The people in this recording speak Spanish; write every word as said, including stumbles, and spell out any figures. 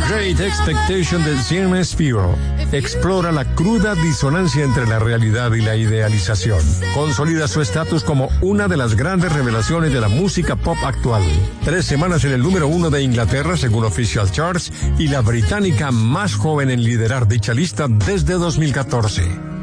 Great Expectation de James Spiro explora la cruda disonancia entre la realidad y la idealización. Consolida su estatus como una de las grandes revelaciones de la música pop actual. Tres semanas en el número uno de Inglaterra según Official Charts y la británica más joven en liderar dicha lista desde dos mil catorce.